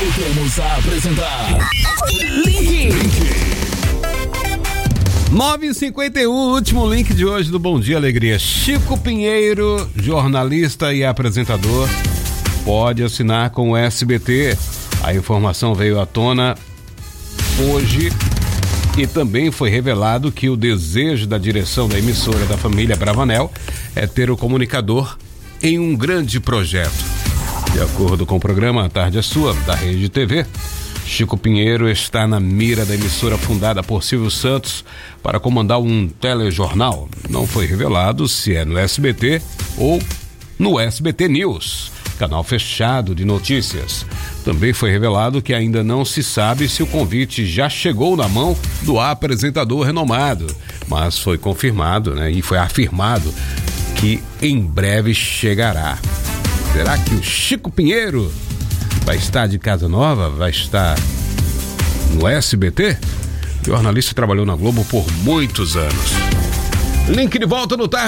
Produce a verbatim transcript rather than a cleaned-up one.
Voltamos a apresentar Link. nove e cinquenta e um, último link de hoje do Bom Dia Alegria. Chico Pinheiro, jornalista e apresentador, pode assinar com o S B T. A informação veio à tona hoje e também foi revelado que o desejo da direção da emissora da família Bravanel é ter o comunicador em um grande projeto. De acordo com o programa A Tarde é Sua, da Rede T V, Chico Pinheiro está na mira da emissora fundada por Silvio Santos para comandar um telejornal. Não foi revelado se é no S B T ou no S B T News, canal fechado de notícias. Também foi revelado que ainda não se sabe se o convite já chegou na mão do apresentador renomado, mas foi confirmado, né, e foi afirmado que em breve chegará. Será que o Chico Pinheiro vai estar de casa nova? Vai estar no S B T? O jornalista trabalhou na Globo por muitos anos. Link de volta no Tarde.